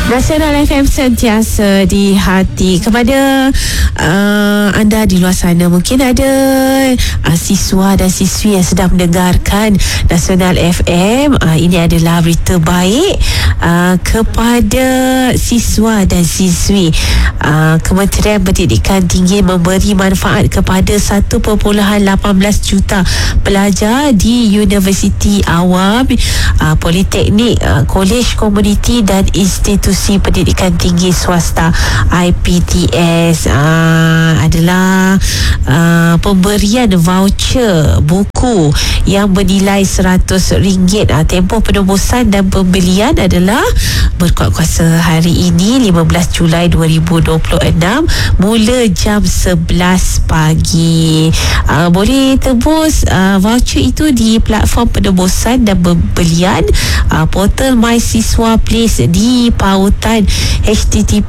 Nasional FM sentiasa di hati. Kepada anda di luar sana, mungkin ada siswa dan siswi yang sedang mendengarkan Nasional FM. Ini adalah berita baik kepada siswa dan siswi. Kementerian Pendidikan Tinggi memberi manfaat kepada 1.18 juta pelajar di universiti awam, politeknik, kolej komuniti dan institusi pendidikan tinggi swasta IPTS. Adalah pemberian voucher buku yang bernilai RM100. Tempoh penebusan dan pembelian adalah berkuat kuasa hari ini 15 Julai 2026 mula jam 11 pagi. Boleh tebus voucher itu di platform penebusan dan pembelian portal MySiswa Place di pautan http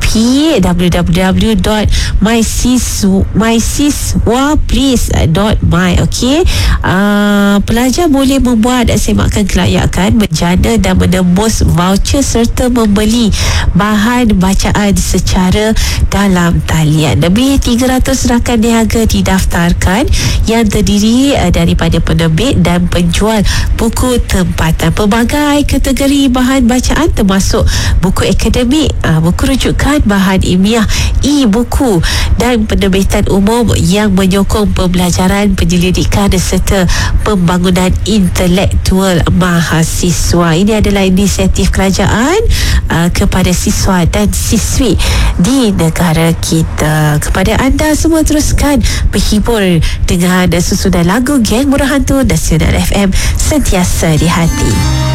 www.mysiswaplace.my. Okey, pelajar boleh membuat semakan kelayakan, menjana dan menembus voucher serta membeli bahan bacaan secara dalam talian. Lebih 300 rakan niaga didaftarkan yang terdiri daripada penerbit dan penjual buku tempatan. Pelbagai kategori bahan bacaan termasuk buku akademik, buku rujukan, bahan ilmiah, e-buku dan penerbitan umum yang menyokong pembelajaran, penyelidikan serta pembangunan intelektual mahasiswa. Ini adalah inisiatif kerajaan kepada siswa dan siswi di negara kita. Kepada anda semua, teruskan berhibur dengan susunan lagu Geng Murah Hantu. Nasional FM sentiasa di hati.